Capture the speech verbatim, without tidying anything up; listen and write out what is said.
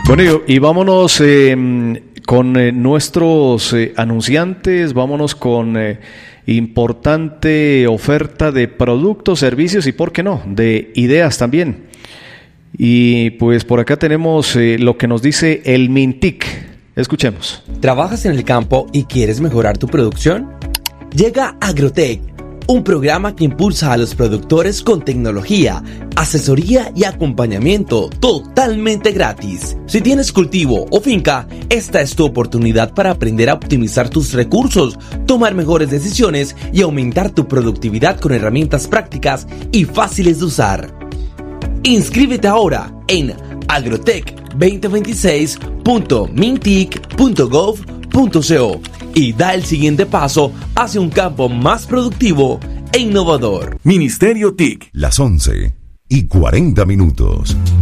Bueno, y vámonos eh, con eh, nuestros eh, anunciantes, vámonos con eh, importante oferta de productos, servicios y, ¿por qué no?, de ideas también. Y pues por acá tenemos eh, lo que nos dice el Mintic. Escuchemos. ¿Trabajas en el campo y quieres mejorar tu producción? Llega Agrotech, un programa que impulsa a los productores con tecnología, asesoría y acompañamiento totalmente gratis. Si tienes cultivo o finca, esta es tu oportunidad para aprender a optimizar tus recursos, tomar mejores decisiones y aumentar tu productividad con herramientas prácticas y fáciles de usar. Inscríbete ahora en agrotech veinte veintiséis punto mintic punto gov punto co y da el siguiente paso hacia un campo más productivo e innovador. Ministerio T I C. Las once y cuarenta minutos.